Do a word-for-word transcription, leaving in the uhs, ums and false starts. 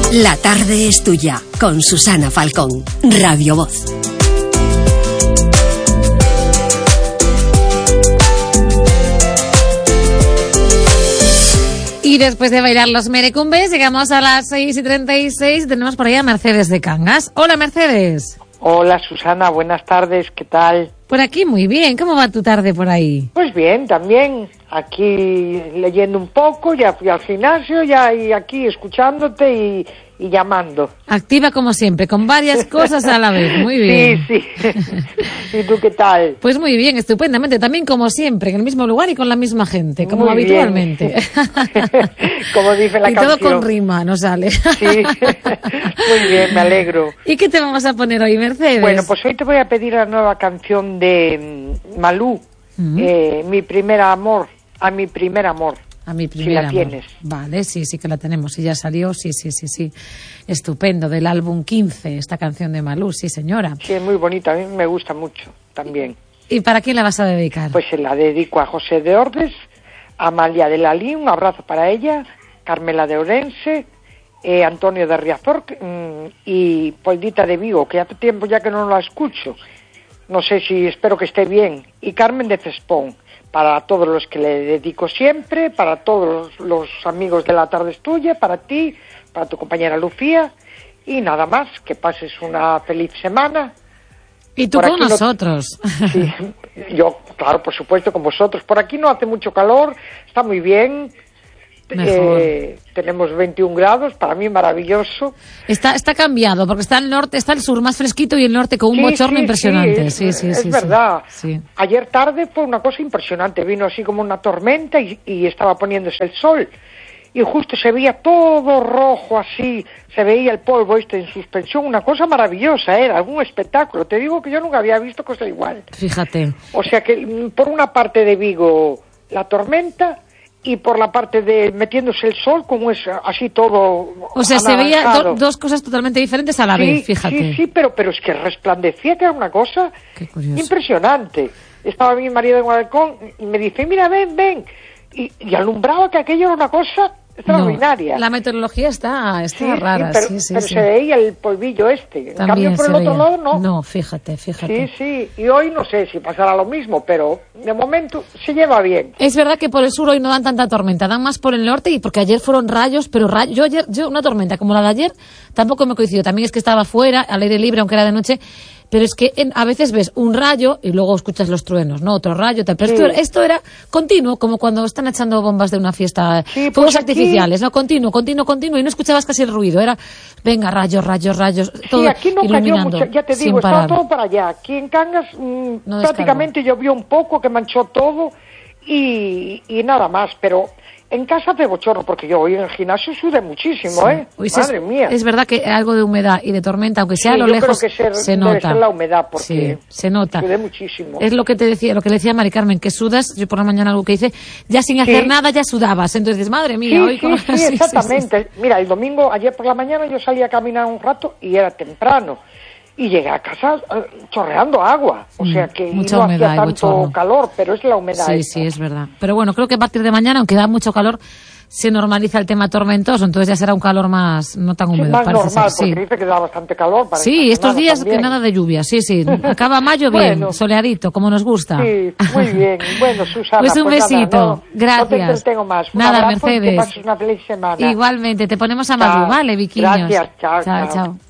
La tarde es tuya, con Susana Falcón, Radio Voz. Y después de bailar los merecumbes, llegamos a las seis y treinta y seis. Tenemos por ahí a Mercedes de Cangas. Hola, Mercedes. Hola, Susana. Buenas tardes. ¿Qué tal? Por aquí muy bien. ¿Cómo va tu tarde por ahí? Pues bien, también. Aquí leyendo un poco, ya fui al gimnasio, ya y aquí escuchándote y, y llamando. Activa como siempre, con varias cosas a la vez. Muy bien. Sí, sí. ¿Y tú qué tal? Pues muy bien, estupendamente. También como siempre, en el mismo lugar y con la misma gente, como muy habitualmente. Como dice la y canción. Y todo con rima, ¿no sale? Sí. Muy bien, me alegro. ¿Y qué te vamos a poner hoy, Mercedes? Bueno, pues hoy te voy a pedir la nueva canción de Malú, uh-huh. eh, Mi Primer Amor. A mi primer amor. A mi primer si la amor. Tienes. Vale, sí, sí que la tenemos. Si ya salió, sí, sí, sí, sí. Estupendo, del álbum quince, esta canción de Malú, sí, señora. Sí, es muy bonita, a mí me gusta mucho también. ¿Y para quién la vas a dedicar? Pues se la dedico a José de Ordes, a Amalia de Lalí, un abrazo para ella, Carmela de Orense, eh, Antonio de Riazor mmm, y Poldita de Vigo, que hace tiempo ya que no la escucho. No sé si, espero que esté bien. Y Carmen de Cespón. Para todos los que le dedico siempre, para todos los, los amigos de La Tarde es Tuya, para ti, para tu compañera Lucía, y nada más, que pases una feliz semana. Y tú por con nosotros. No... Sí, yo, claro, por supuesto, con vosotros. Por aquí no hace mucho calor, está muy bien. Eh, tenemos veintiún grados, para mí maravilloso. Está está cambiado, porque está el norte, está el sur más fresquito y el norte con un sí, bochorno sí, impresionante. Sí, sí, sí, es sí, verdad. Sí. Ayer tarde fue una cosa impresionante, vino así como una tormenta y, y estaba poniéndose el sol. Y justo se veía todo rojo así, se veía el polvo este en suspensión, una cosa maravillosa, era algún espectáculo. Te digo que yo nunca había visto cosa igual. Fíjate. O sea que por una parte de Vigo la tormenta y por la parte de metiéndose el sol, como es así todo. O sea, se veía do, dos cosas totalmente diferentes a la sí, vez, fíjate. Sí, sí, pero, pero es que resplandecía, que era una cosa impresionante. Estaba mi marido en el balcón y me dice, mira, ven, ven. Y, y alumbraba que aquello era una cosa extraordinaria. No, la meteorología está, está sí, rara, sí, pero, sí, sí, pero sí. se veía el polvillo este. En También cambio, por el veía. otro lado, no. No, fíjate, fíjate. Sí, sí, y hoy no sé si pasará lo mismo, pero de momento se lleva bien. Es verdad que por el sur hoy no dan tanta tormenta, dan más por el norte, y porque ayer fueron rayos, pero rayos, yo ayer, yo una tormenta como la de ayer tampoco me coincidió. También es que estaba fuera, al aire libre, aunque era de noche. Pero es que en, a veces ves un rayo y luego escuchas los truenos, ¿no? Otro rayo, tal. Pero sí. esto, esto era continuo, como cuando están echando bombas de una fiesta, sí, fuegos pues artificiales, aquí... ¿no? Continuo, continuo, continuo, y no escuchabas casi el ruido. Era, venga, rayos, rayos, rayos, todo sí, aquí no cayó iluminando, mucho, ya te digo, estaba todo para allá. Aquí en Cangas mmm, no prácticamente llovió un poco, que manchó todo, y, y nada más, pero... En casa de bochorno, porque yo hoy en el gimnasio sudé muchísimo, sí. ¿eh? Uy, Madre es, mía. Es verdad que algo de humedad y de tormenta, aunque sea sí, a lo yo lejos, creo que ser, se debe nota. Ser la humedad, porque sí, se nota. Sudé muchísimo. Es lo que te decía, lo que le decía a Mari Carmen, que sudas, yo por la mañana algo que hice, ya sin hacer sí. nada ya sudabas. Entonces dices, madre mía, sí, hoy sí, como... sí, sí, exactamente. Sí, sí. Mira, el domingo, ayer por la mañana, yo salí a caminar un rato y era temprano. Y llegué a casa uh, chorreando agua, o sea que mucha no humedad hacía tanto bochorno. calor, pero es la humedad. Sí, esta. sí, es verdad. Pero bueno, creo que a partir de mañana, aunque da mucho calor, se normaliza el tema tormentoso, entonces ya será un calor más, no tan húmedo. Sí, más parece normal, ser, porque sí. dice que da bastante calor. Para sí, estos días también. Que nada de lluvia, sí, sí. Acaba mayo bien, bueno, soleadito, como nos gusta. Sí, muy bien. Bueno, Susana, pues un pues besito, nada, no, gracias. No te entretengo más. Un nada, abrazo Mercedes. Y que pases una feliz semana. Igualmente, te ponemos a Malú, ¿vale, Viquiños? Gracias, chao, chao. Chao, chao.